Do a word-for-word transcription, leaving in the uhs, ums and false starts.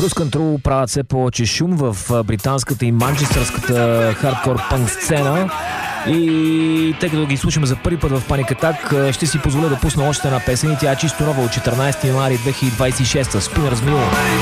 Cruise Control правят все повече шум в британската и манчестърската хардкор пънк сцена. И тъй като ги слушаме за първи път в Panic Attack, ще си позволя да пусна още една песен и тя е чисто нова от четиринайсети януари две хиляди двайсет и шеста. Spinners Mule.